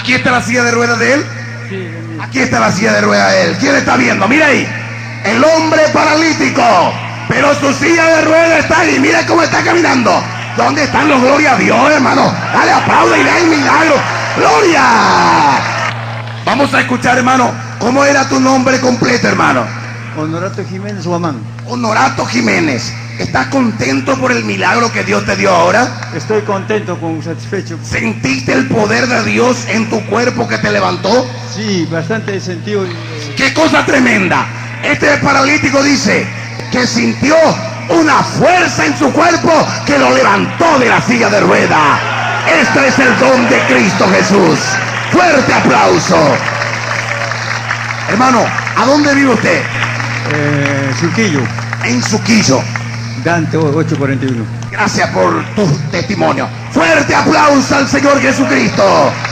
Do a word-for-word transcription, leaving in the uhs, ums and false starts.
Aquí está la silla de ruedas de él. Sí, Aquí está la silla de ruedas de él. ¿Quién está viendo? Mira ahí. El hombre paralítico. Pero su silla de ruedas está ahí. Mira cómo está caminando. ¿Dónde están los gloria a Dios, hermano? Dale aplauso y dale milagro. ¡Gloria! Vamos a escuchar, hermano. ¿Cómo era tu nombre completo, hermano? Honorato Jiménez Guamán. Honorato Jiménez. ¿Estás contento por el milagro que Dios te dio ahora? Estoy contento, con satisfecho. ¿Sentiste el poder de Dios en tu cuerpo que te levantó? Sí, bastante sentido. ¡Qué cosa tremenda! Este paralítico dice que sintió una fuerza en su cuerpo que lo levantó de la silla de ruedas. Este es el don de Cristo Jesús. Fuerte aplauso. Hermano, ¿a dónde vive usted? Eh, Surquillo. En Suquillo. Dante ocho cuarenta y uno. Gracias por tu testimonio. Fuerte aplauso al Señor Jesucristo.